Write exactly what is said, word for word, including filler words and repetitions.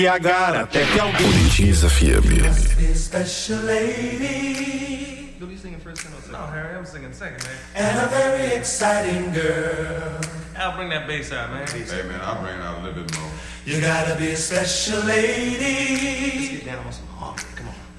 E agora até que alguém Bonitinhos F M. Special lady. Do you singing first and no, Harry, I'm singing second, man. And a very exciting girl. I'll bring that bass out, man. Hey, man, I'll bring it out a little bit more. You gotta be a special lady. Let's get down on some harmony. Come on.